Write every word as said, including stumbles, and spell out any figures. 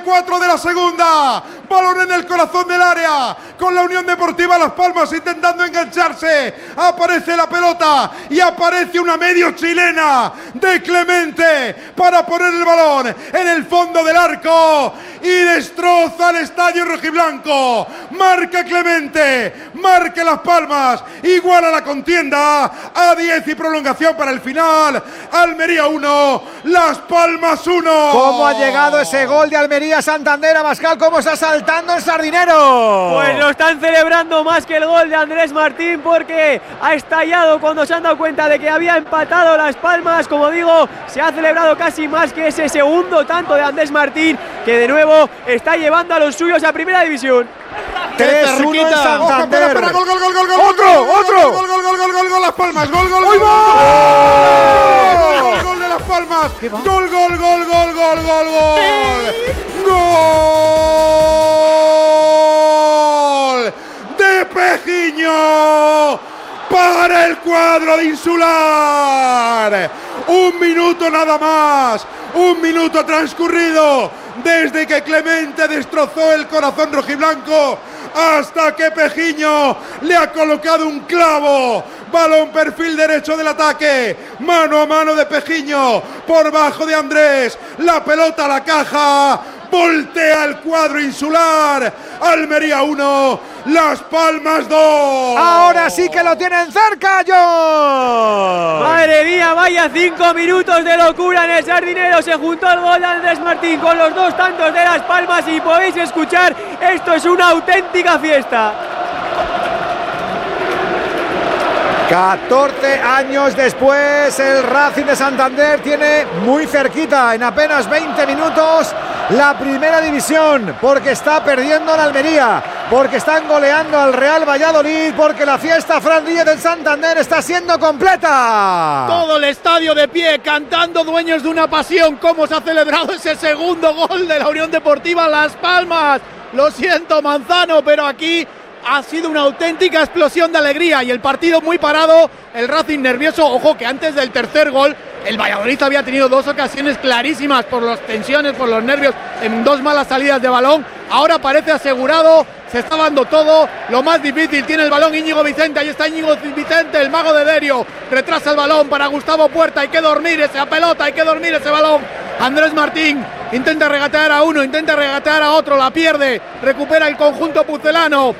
cuatro de la segunda. Balón en el corazón del área, con la Unión Deportiva Las Palmas intentando engancharse. Aparece la pelota y aparece una medio chilena de Clemente para poner el balón en el fondo del arco y destroza el estadio rojiblanco. Marca Clemente, marca Las Palmas, iguala la contienda a diez y prolongación para el final. Almería uno, Las Palmas uno. ¿Cómo ha llegado ese gol de Almería Santander, Abascal? ¿Cómo está saltando el Sardinero? Pues lo están celebrando más que el gol de Andrés Martín, porque ha estallado cuando se han dado cuenta de que había empatado Las Palmas. Como digo, se ha celebrado casi más que ese segundo tanto de Andrés Martín, que de nuevo está llevando a los suyos a primera división. tres uno en Santander. Ojo, espera, espera, gol, gol, gol, gol, gol, otro, gol, gol, otro. Gol, gol, gol, gol, gol, gol, Las Palmas. Gol, gol, ¡Ahí gol, va! gol, gol de Las Palmas. Gol, gol, gol, gol, gol, gol, gol. Gol de Pejiño para el cuadro de Insular. Un minuto nada más. Un minuto transcurrido desde que Clemente destrozó el corazón rojiblanco hasta que Pejiño le ha colocado un clavo. Balón perfil derecho del ataque, mano a mano de Pejiño, por bajo de Andrés, la pelota a la caja, voltea el cuadro insular. Almería uno, Las Palmas dos. Ahora sí que lo tienen cerca, John. Madre mía, vaya cinco minutos de locura en el Sardinero. Se juntó el gol de Andrés Martín con los dos tantos de Las Palmas y podéis escuchar, esto es una auténtica fiesta. catorce años después, el Racing de Santander tiene muy cerquita, en apenas veinte minutos, la primera división, porque está perdiendo la Almería, porque están goleando al Real Valladolid, porque la fiesta Fran Díez del Santander está siendo completa. Todo el estadio de pie, cantando, dueños de una pasión. Cómo se ha celebrado ese segundo gol de la Unión Deportiva Las Palmas. Lo siento, Manzano, pero aquí ha sido una auténtica explosión de alegría y el partido muy parado, el Racing nervioso. Ojo que antes del tercer gol el Valladolid había tenido dos ocasiones clarísimas por las tensiones, por los nervios, en dos malas salidas de balón. Ahora parece asegurado, se está dando todo. Lo más difícil, tiene el balón Íñigo Vicente, ahí está Íñigo Vicente, el mago de Derio, retrasa el balón para Gustavo Puerta, hay que dormir esa pelota, hay que dormir ese balón. Andrés Martín intenta regatear a uno, intenta regatear a otro, la pierde, recupera el conjunto pucelano.